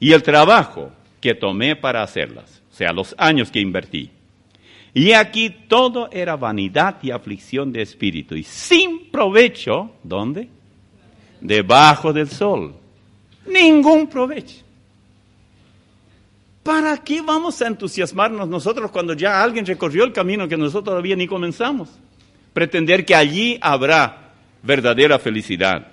y el trabajo que tomé para hacerlas, o sea, los años que invertí. Y aquí todo era vanidad y aflicción de espíritu, y sin provecho, ¿dónde? Debajo del sol. Ningún provecho. ¿Para qué vamos a entusiasmarnos nosotros cuando ya alguien recorrió el camino que nosotros todavía ni comenzamos? Pretender que allí habrá verdadera felicidad.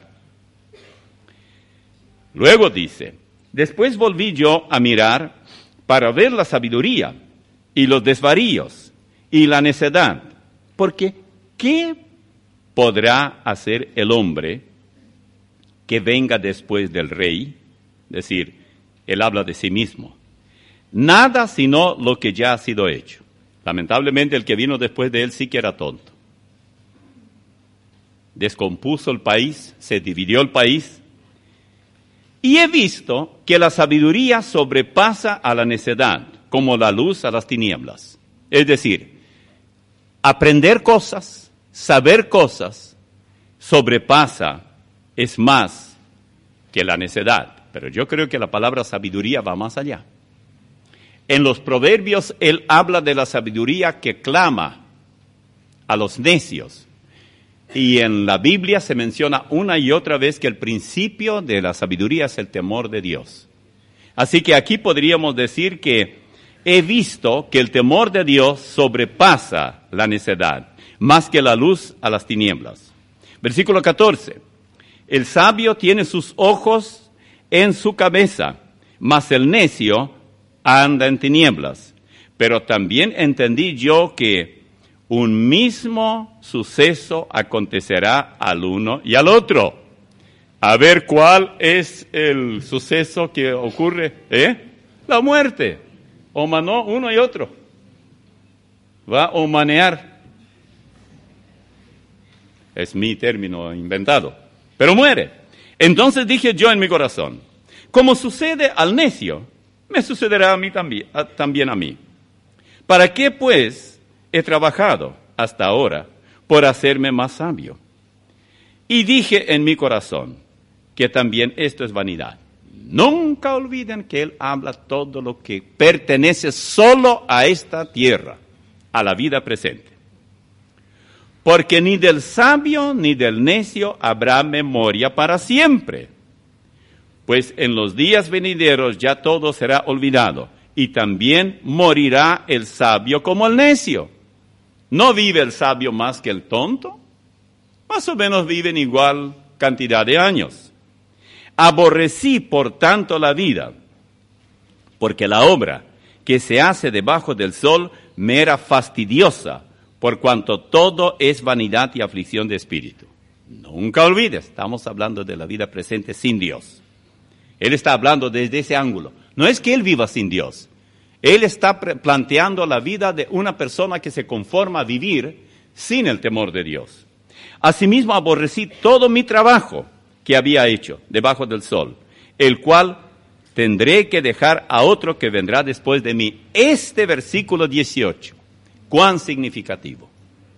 Luego dice, después volví yo a mirar para ver la sabiduría y los desvaríos y la necedad, porque ¿qué podrá hacer el hombre que venga después del rey? Es decir, él habla de sí mismo. Nada sino lo que ya ha sido hecho. Lamentablemente el que vino después de él sí que era tonto. Descompuso el país, se dividió el país. Y he visto que la sabiduría sobrepasa a la necedad, como la luz a las tinieblas. Es decir, aprender cosas, saber cosas, sobrepasa, es más que la necedad. Pero yo creo que la palabra sabiduría va más allá. En los proverbios él habla de la sabiduría que clama a los necios. Y en la Biblia se menciona una y otra vez que el principio de la sabiduría es el temor de Dios. Así que aquí podríamos decir que he visto que el temor de Dios sobrepasa la necedad, más que la luz a las tinieblas. Versículo 14. El sabio tiene sus ojos en su cabeza, mas el necio anda en tinieblas. Pero también entendí yo que un mismo suceso acontecerá al uno y al otro. A ver cuál es el suceso que ocurre, La muerte. Omanó uno y otro. Va a omanear. Es mi término inventado. Pero muere. Entonces dije yo en mi corazón, como sucede al necio, me sucederá a mí también a mí. ¿Para qué, pues, he trabajado hasta ahora por hacerme más sabio? Y dije en mi corazón que también esto es vanidad. Nunca olviden que él habla todo lo que pertenece solo a esta tierra, a la vida presente. Porque ni del sabio ni del necio habrá memoria para siempre. Pues en los días venideros ya todo será olvidado, y también morirá el sabio como el necio. ¿No vive el sabio más que el tonto? Más o menos viven igual cantidad de años. Aborrecí, por tanto, la vida, porque la obra que se hace debajo del sol me era fastidiosa, por cuanto todo es vanidad y aflicción de espíritu. Nunca olvides, estamos hablando de la vida presente sin Dios. Él está hablando desde ese ángulo. No es que él viva sin Dios. Él está planteando la vida de una persona que se conforma a vivir sin el temor de Dios. Asimismo, aborrecí todo mi trabajo que había hecho debajo del sol, el cual tendré que dejar a otro que vendrá después de mí. Este versículo 18, cuán significativo.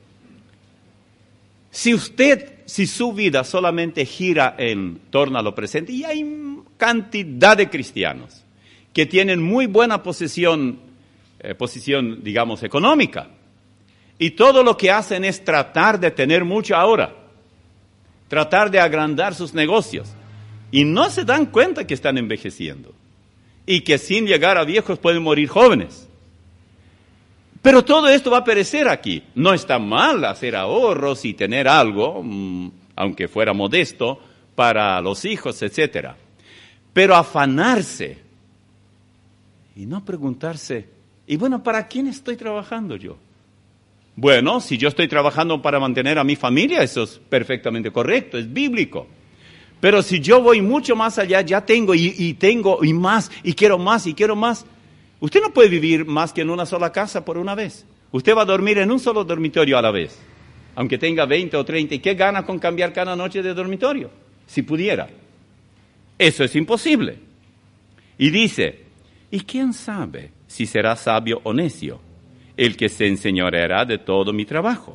Si su vida solamente gira en torno a lo presente, y hay cantidad de cristianos que tienen muy buena posición, digamos, económica, y todo lo que hacen es tratar de tener mucho ahora, tratar de agrandar sus negocios, y no se dan cuenta que están envejeciendo, y que sin llegar a viejos pueden morir jóvenes. Pero todo esto va a perecer aquí. No está mal hacer ahorros y tener algo, aunque fuera modesto, para los hijos, etcétera. Pero afanarse y no preguntarse, y bueno, ¿para quién estoy trabajando yo? Bueno, si yo estoy trabajando para mantener a mi familia, eso es perfectamente correcto, es bíblico. Pero si yo voy mucho más allá, ya tengo y tengo y más, y quiero más y quiero más. Usted no puede vivir más que en una sola casa por una vez. Usted va a dormir en un solo dormitorio a la vez, aunque tenga 20 o 30. ¿Y qué gana con cambiar cada noche de dormitorio? Si pudiera. Eso es imposible. Y dice, ¿y quién sabe si será sabio o necio el que se enseñoreará de todo mi trabajo?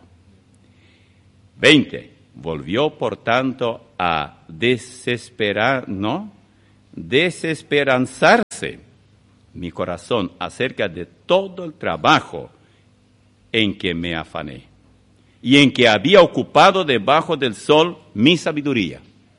20. Volvió, por tanto, a desesperanzarse mi corazón acerca de todo el trabajo en que me afané y en que había ocupado debajo del sol mi sabiduría.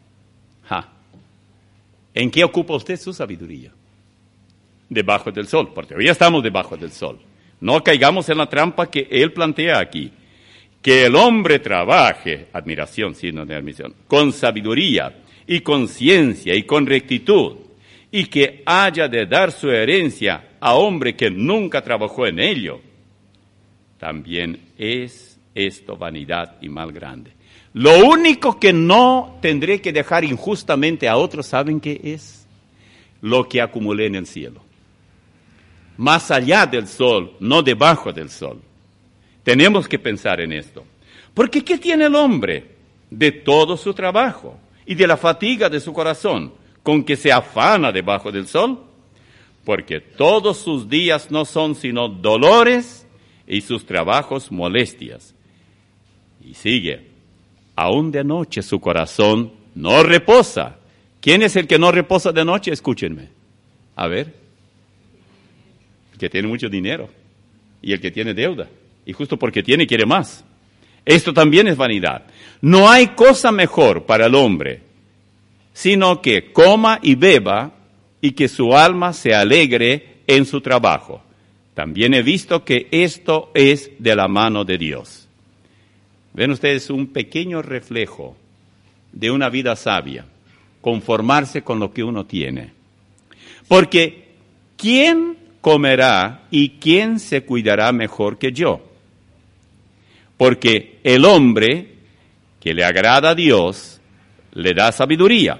¿En qué ocupa usted su sabiduría? Debajo del sol, porque hoy estamos debajo del sol. No caigamos en la trampa que él plantea aquí. Que el hombre trabaje, admiración, sino de admisión, con sabiduría y con ciencia y con rectitud, y que haya de dar su herencia a hombre que nunca trabajó en ello. También es esto vanidad y mal grande. Lo único que no tendré que dejar injustamente a otros, ¿saben qué es? Lo que acumulé en el cielo. Más allá del sol, no debajo del sol. Tenemos que pensar en esto. Porque ¿qué tiene el hombre de todo su trabajo y de la fatiga de su corazón con que se afana debajo del sol? Porque todos sus días no son sino dolores y sus trabajos molestias. Y sigue. Aún de noche su corazón no reposa. ¿Quién es el que no reposa de noche? Escúchenme. A ver. El que tiene mucho dinero y el que tiene deuda. Y justo porque tiene, quiere más. Esto también es vanidad. No hay cosa mejor para el hombre, sino que coma y beba y que su alma se alegre en su trabajo. También he visto que esto es de la mano de Dios. Ven ustedes un pequeño reflejo de una vida sabia, conformarse con lo que uno tiene. Porque ¿quién comerá y quién se cuidará mejor que yo? Porque el hombre que le agrada a Dios le da sabiduría,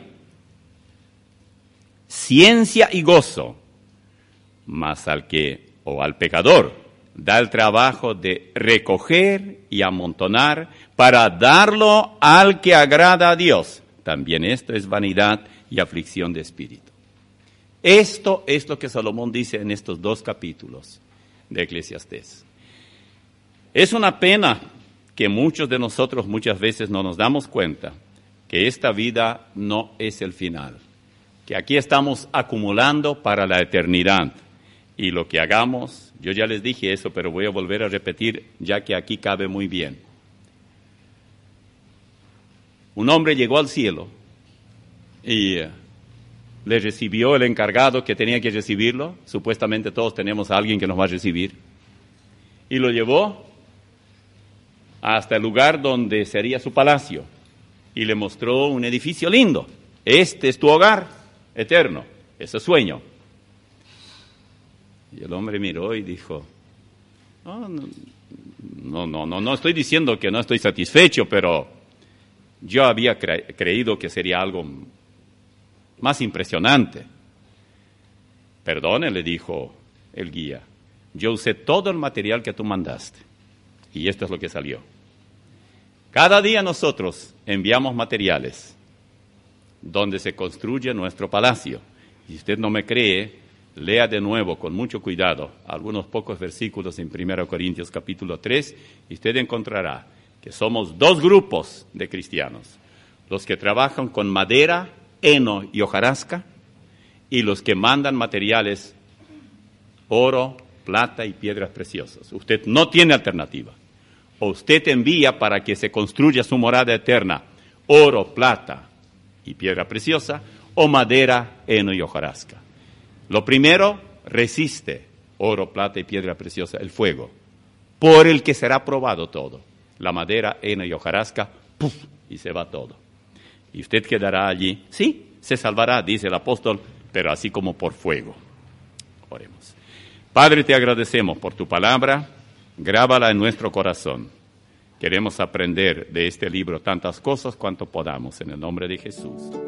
ciencia y gozo, mas al pecador da el trabajo de recoger y amontonar para darlo al que agrada a Dios. También esto es vanidad y aflicción de espíritu. Esto es lo que Salomón dice en estos 2 capítulos de Eclesiastés. Es una pena que muchos de nosotros muchas veces no nos damos cuenta que esta vida no es el final, que aquí estamos acumulando para la eternidad. Y lo que hagamos, yo ya les dije eso, pero voy a volver a repetir, ya que aquí cabe muy bien. Un hombre llegó al cielo y le recibió el encargado que tenía que recibirlo. Supuestamente todos tenemos a alguien que nos va a recibir. Y lo llevó hasta el lugar donde sería su palacio. Y le mostró un edificio lindo. Este es tu hogar eterno, ese sueño. Y el hombre miró y dijo, no estoy diciendo que no estoy satisfecho, pero yo había creído que sería algo más impresionante. Perdone, le dijo el guía, yo usé todo el material que tú mandaste y esto es lo que salió. Cada día nosotros enviamos materiales donde se construye nuestro palacio. Y si usted no me cree, lea de nuevo con mucho cuidado algunos pocos versículos en 1 Corintios capítulo 3 y usted encontrará que somos 2 grupos de cristianos. Los que trabajan con madera, heno y hojarasca y los que mandan materiales, oro, plata y piedras preciosas. Usted no tiene alternativa. O usted envía para que se construya su morada eterna, oro, plata y piedra preciosa, o madera, heno y hojarasca. Lo primero, resiste oro, plata y piedra preciosa, el fuego, por el que será probado todo. La madera, heno y hojarasca, ¡puf!, y se va todo. Y usted quedará allí, sí, se salvará, dice el apóstol, pero así como por fuego. Oremos. Padre, te agradecemos por tu palabra, grábala en nuestro corazón. Queremos aprender de este libro tantas cosas cuanto podamos, en el nombre de Jesús.